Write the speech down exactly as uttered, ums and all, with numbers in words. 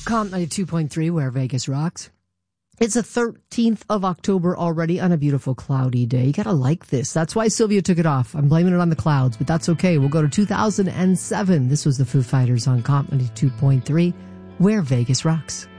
Comp ninety-two point three, where Vegas rocks. It's the thirteenth of October already on a beautiful cloudy day. You gotta like this. That's why Sylvia took it off. I'm blaming it on the clouds, but that's okay. We'll go to two thousand seven. This was the Foo Fighters on Comp ninety-two point three, where Vegas rocks.